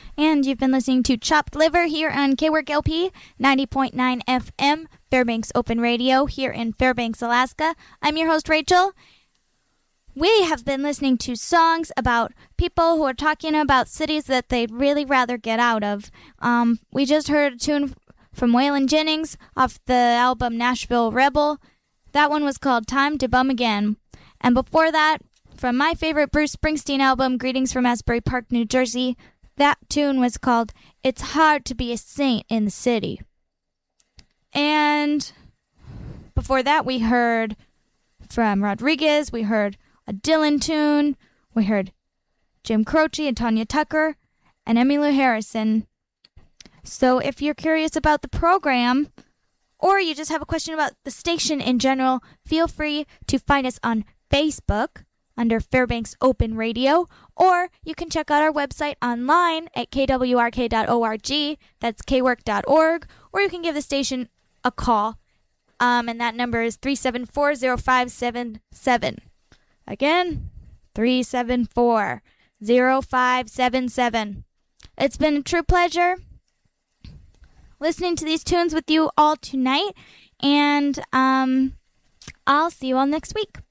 And you've been listening to Chopped Liver here on KWORK LP 90.9 FM, Fairbanks Open Radio here in Fairbanks, Alaska. I'm your host, Rachel. We have been listening to songs about people who are talking about cities that they'd really rather get out of. We just heard a tune from Waylon Jennings off the album Nashville Rebel. That one was called Time to Bum Again. And before that, from my favorite Bruce Springsteen album, Greetings from Asbury Park, New Jersey, that tune was called It's Hard to Be a Saint in the City. And before that, we heard from Rodriguez, we heard a Dylan tune, we heard Jim Croce and Tanya Tucker, and Emmylou Harrison. So if you're curious about the program, or you just have a question about the station in general, feel free to find us on Facebook under Fairbanks Open Radio, or you can check out our website online at kwrk.org, that's kwork.org, or you can give the station a call, and that number is 374-0577. Again, 374-0577. It's been a true pleasure listening to these tunes with you all tonight, and I'll see you all next week.